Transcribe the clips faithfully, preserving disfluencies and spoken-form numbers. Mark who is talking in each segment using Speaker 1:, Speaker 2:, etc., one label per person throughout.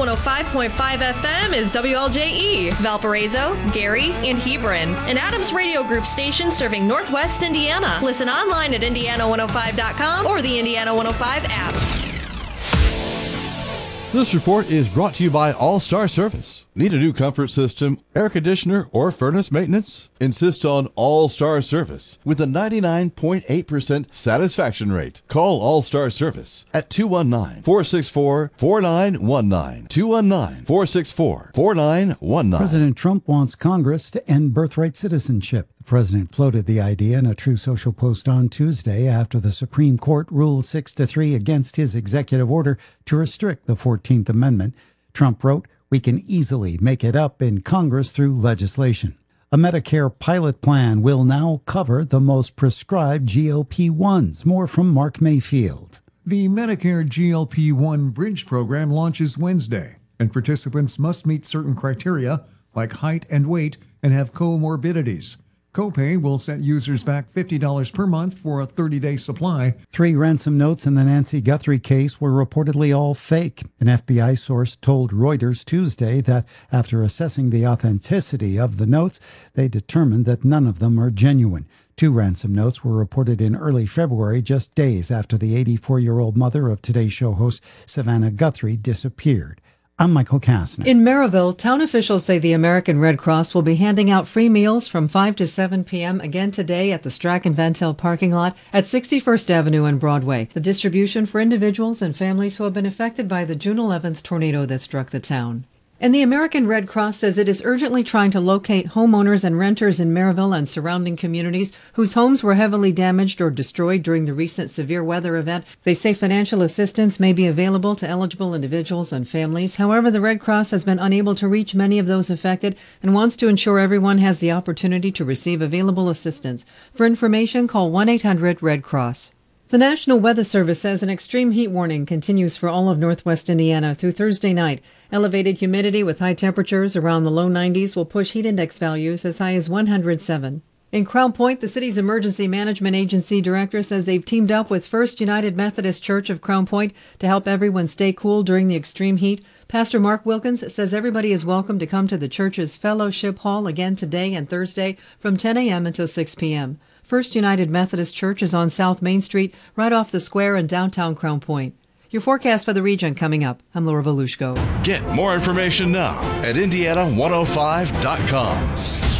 Speaker 1: one oh five point five F M is W L J E, Valparaiso, Gary, and Hebron, an Adams Radio Group station serving Northwest Indiana. Listen online at indiana one oh five dot com or the Indiana one oh five app.
Speaker 2: This report is brought to you by All-Star Service. Need a new comfort system, air conditioner, or furnace maintenance? Insist on All-Star Service with a ninety-nine point eight percent satisfaction rate. Call All-Star Service at two one nine, four six four, four nine one nine. two one nine, four six four, four nine one nine.
Speaker 3: President Trump wants Congress to end birthright citizenship. The president floated the idea in a True Social post on Tuesday after the Supreme Court ruled six to three against his executive order to restrict the fourteenth Amendment. Trump wrote, "We can easily make it up in Congress through legislation." A Medicare pilot plan will now cover the most prescribed G L P ones. More from Mark Mayfield.
Speaker 4: The Medicare G L P one Bridge program launches Wednesday, and participants must meet certain criteria like height and weight and have comorbidities. Copay will set users back fifty dollars per month for a thirty-day supply.
Speaker 3: Three ransom notes in the Nancy Guthrie case were reportedly all fake. An F B I source told Reuters Tuesday that after assessing the authenticity of the notes, they determined that none of them are genuine. Two ransom notes were reported in early February, just days after the eighty-four-year-old mother of Today's Show host Savannah Guthrie disappeared. I'm Michael Kastner.
Speaker 5: In Maryville, town officials say the American Red Cross will be handing out free meals from five to seven p.m. again today at the Strachan Van Til parking lot at sixty-first Avenue and Broadway. The distribution for individuals and families who have been affected by the June eleventh tornado that struck the town. And the American Red Cross says it is urgently trying to locate homeowners and renters in Maryville and surrounding communities whose homes were heavily damaged or destroyed during the recent severe weather event. They say financial assistance may be available to eligible individuals and families. However, the Red Cross has been unable to reach many of those affected and wants to ensure everyone has the opportunity to receive available assistance. For information, call one eight hundred red cross. The National Weather Service says an extreme heat warning continues for all of northwest Indiana through Thursday night. Elevated humidity with high temperatures around the low nineties will push heat index values as high as one hundred seven. In Crown Point, the city's Emergency Management Agency director says they've teamed up with First United Methodist Church of Crown Point to help everyone stay cool during the extreme heat. Pastor Mark Wilkins says everybody is welcome to come to the church's Fellowship Hall again today and Thursday from ten a.m. until six p.m. First United Methodist Church is on South Main Street, right off the square in downtown Crown Point. Your forecast for the region coming up. I'm Laura Volushko.
Speaker 2: Get more information now at indiana one oh five dot com.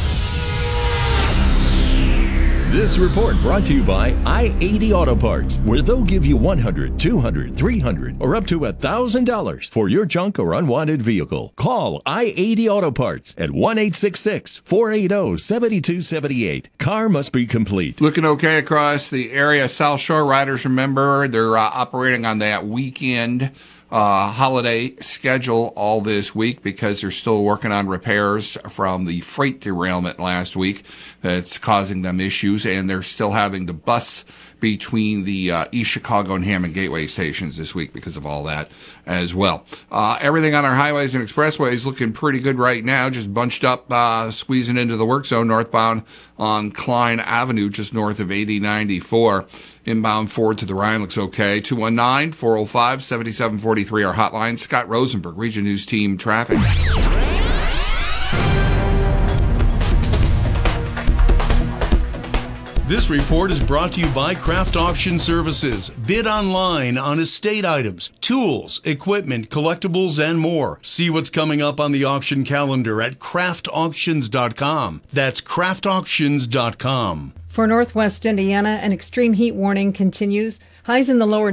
Speaker 6: This report brought to you by I eighty Auto Parts, where they'll give you one hundred, two hundred, three hundred, or up to one thousand dollars for your junk or unwanted vehicle. Call I eighty Auto Parts at one eight six six, four eight zero, seven two seven eight. Car must be complete.
Speaker 7: Looking okay across the area. South Shore riders, remember, they're uh, operating on that weekend Uh, holiday schedule all this week because they're still working on repairs from the freight derailment last week that's causing them issues, and they're still having to bus between the uh, East Chicago and Hammond Gateway stations this week because of all that as well. Uh, everything on our highways and expressways looking pretty good right now, just bunched up, uh, squeezing into the work zone northbound on Klein Avenue, just north of eighty ninety-four. Inbound Ford to the Rhine looks okay. two one nine, four oh five, seven seven four three, our hotline. Scott Rosenberg, Region News Team Traffic.
Speaker 8: This report is brought to you by Craft Auction Services. Bid online on estate items, tools, equipment, collectibles, and more. See what's coming up on the auction calendar at craft auctions dot com. That's craft auctions dot com.
Speaker 5: For northwest Indiana, an extreme heat warning continues. Highs in the lower